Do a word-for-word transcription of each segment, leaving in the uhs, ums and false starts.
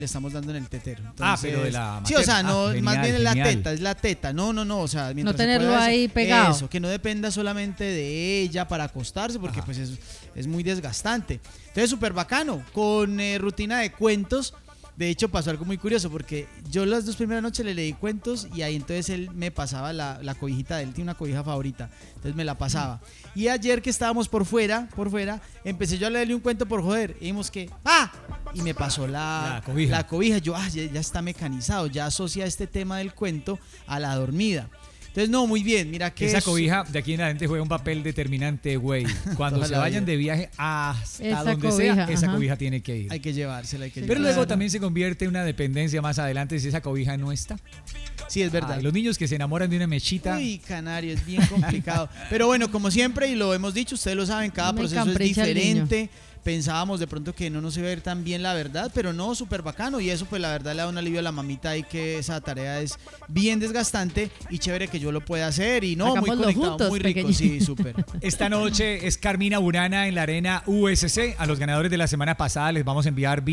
le estamos dando en el tetero. Entonces, ah, pero de la materna. Sí, o sea, no, ah, genial, más bien es la genial. teta, es la teta. No, no, no, o sea, mientras no tenerlo se pueda ahí eso, pegado. Eso, que no dependa solamente de ella para acostarse, porque Ajá. pues es, es muy desgastante. Entonces, súper bacano, con eh, rutina de cuentos. De hecho, pasó algo muy curioso porque yo las dos primeras noches le leí cuentos y ahí entonces él me pasaba la, la cobijita de él, tiene una cobija favorita, entonces me la pasaba. Y ayer que estábamos por fuera, por fuera, empecé yo a leerle un cuento por joder y vimos que ¡ah! Y me pasó la, la cobija. La cobija. Yo, ah, ya, ya está mecanizado, ya asocia este tema del cuento a la dormida. Entonces, no, muy bien, mira que esa es... cobija de aquí en adelante juega un papel determinante, güey. Cuando se vayan de viaje hasta esa donde cobija, sea, esa ajá. cobija tiene que ir. Hay que llevársela, hay que Pero llevársela. luego también se convierte en una dependencia más adelante si esa cobija no está. Sí, es verdad. Ah, los niños que se enamoran de una mechita. Uy, canario, es bien complicado. Pero bueno, como siempre, y lo hemos dicho, ustedes lo saben, cada Me proceso es diferente. Pensábamos de pronto que no nos iba a ir tan bien la verdad, pero no, súper bacano y eso pues la verdad le da un alivio a la mamita y que esa tarea es bien desgastante y chévere que yo lo pueda hacer y no, Hagámoslo muy conectado, juntos, muy rico, pequeño. sí, súper. Esta noche es Carmina Burana en la arena U S C. A los ganadores de la semana pasada les vamos a enviar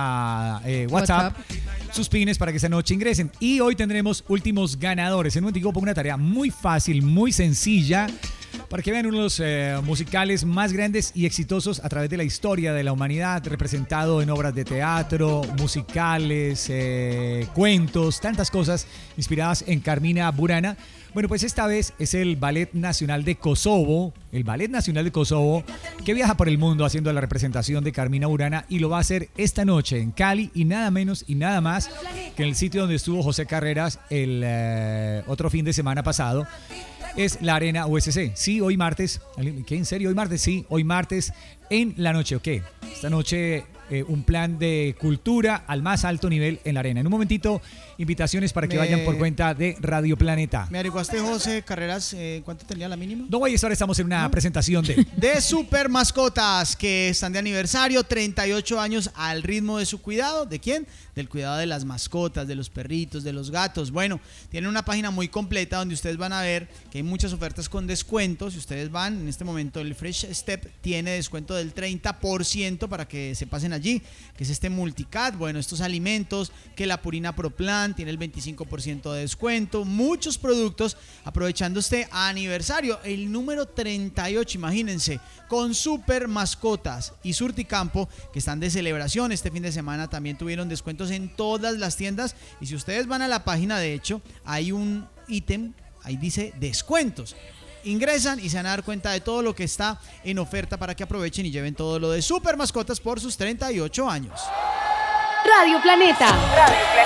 vía eh, WhatsApp, WhatsApp sus pines para que esta noche ingresen y hoy tendremos últimos ganadores. En un momentico pongo una tarea muy fácil, muy sencilla, para que vean uno de los eh, musicales más grandes y exitosos a través de la historia de la humanidad, representado en obras de teatro, musicales, eh, cuentos, tantas cosas inspiradas en Carmina Burana. Bueno, pues esta vez es el Ballet Nacional de Kosovo, el Ballet Nacional de Kosovo, que viaja por el mundo haciendo la representación de Carmina Burana y lo va a hacer esta noche en Cali y nada menos y nada más que en el sitio donde estuvo José Carreras el eh, otro fin de semana pasado. Es la Arena U S C. Sí, hoy martes. ¿Qué? ¿En serio? Hoy martes, sí. Hoy martes en la noche. ¿Ok? Esta noche eh, un plan de cultura al más alto nivel en la arena. En un momentito, invitaciones para que me, vayan por cuenta de Radio Planeta. ¿Me averiguaste, José Carreras, eh, cuánto tenía la mínima? No, güey, ahora estamos en una ¿no? presentación de... De Super Mascotas, que están de aniversario, treinta y ocho años al ritmo de su cuidado. ¿De quién? Del cuidado de las mascotas, de los perritos, de los gatos. Bueno, tienen una página muy completa donde ustedes van a ver que hay muchas ofertas con descuentos. Si ustedes van, en este momento el Fresh Step tiene descuento del treinta por ciento para que se pasen allí, que es este Multicat, bueno, estos alimentos, que la Purina Pro Plan tiene el veinticinco por ciento de descuento, muchos productos, aprovechando este aniversario, el número treinta y ocho, imagínense, con Super Mascotas y Surticampo, que están de celebración. Este fin de semana también tuvieron descuentos en todas las tiendas, y si ustedes van a la página, de hecho, hay un ítem, ahí dice descuentos. Ingresan y se van a dar cuenta de todo lo que está en oferta para que aprovechen y lleven todo lo de Super Mascotas por sus treinta y ocho años. Radio Planeta. Radio Planeta.